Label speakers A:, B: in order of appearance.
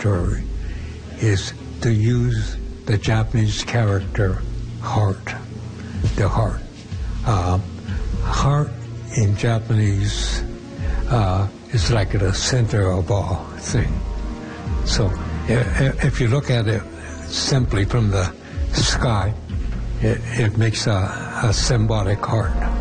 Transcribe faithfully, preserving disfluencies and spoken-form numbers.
A: story is to use the Japanese character heart, the heart. Uh, heart in Japanese uh, is like the center of all thing. So if, if you look at it simply from the sky, it, it makes a, a symbolic heart.